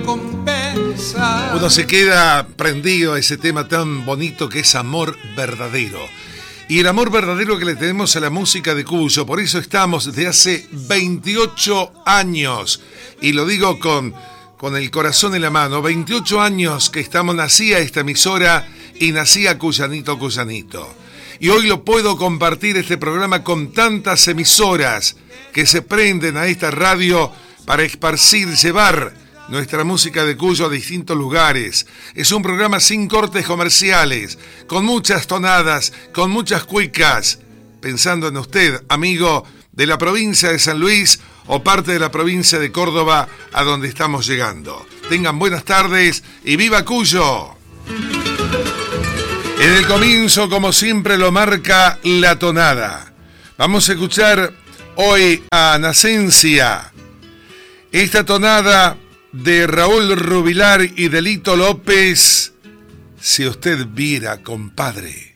Uno se queda prendido a ese tema tan bonito que es amor verdadero. Y el amor verdadero que le tenemos a la música de Cuyo. Por eso estamos desde hace 28 años. Y lo digo con el corazón en la mano. 28 años que estamos, nacía esta emisora y nacía Cuyanito. Y hoy lo puedo compartir este programa con tantas emisoras que se prenden a esta radio para esparcir, llevar nuestra música de Cuyo a distintos lugares. Es un programa sin cortes comerciales, con muchas tonadas, con muchas cuicas, pensando en usted, amigo de la provincia de San Luis o parte de la provincia de Córdoba, a donde estamos llegando. Tengan buenas tardes y ¡viva Cuyo! En el comienzo, como siempre, lo marca la tonada. Vamos a escuchar hoy a Nacencia. Esta tonada de Raúl Rubilar y de Lito López. Si usted viera, compadre.